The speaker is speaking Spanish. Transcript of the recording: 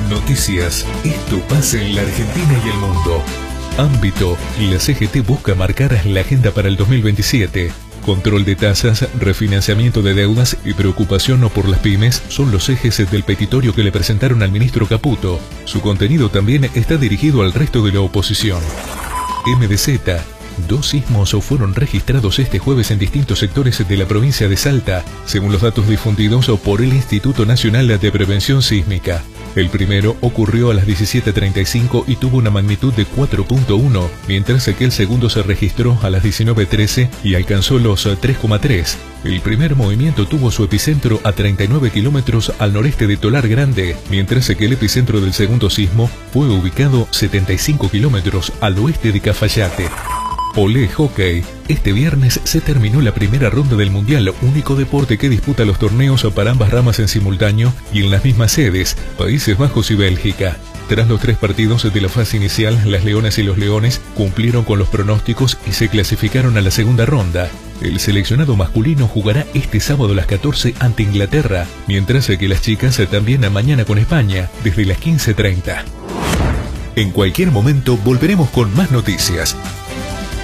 Noticias. Esto pasa en la Argentina y el mundo. Ámbito. La CGT busca marcar la agenda para el 2027. Control de tasas, refinanciamiento de deudas y preocupación por las pymes son los ejes del petitorio que le presentaron al ministro Caputo. Su contenido también está dirigido al resto de la oposición. MDZ. 2 sismos fueron registrados este jueves en distintos sectores de la provincia de Salta, según los datos difundidos por el Instituto Nacional de Prevención Sísmica. El primero ocurrió a las 17:35 y tuvo una magnitud de 4.1, mientras que el segundo se registró a las 19:13 y alcanzó los 3,3. El primer movimiento tuvo su epicentro a 39 kilómetros al noreste de Tolar Grande, mientras que el epicentro del segundo sismo fue ubicado 75 kilómetros al oeste de Cafayate. Olé Hockey. Este viernes se terminó la primera ronda del Mundial, único deporte que disputa los torneos para ambas ramas en simultáneo y en las mismas sedes, Países Bajos y Bélgica. Tras los 3 partidos de la fase inicial, las Leonas y los Leones cumplieron con los pronósticos y se clasificaron a la segunda ronda. El seleccionado masculino jugará este sábado a las 14 ante Inglaterra, mientras que las chicas también mañana con España, desde las 15:30. En cualquier momento volveremos con más noticias.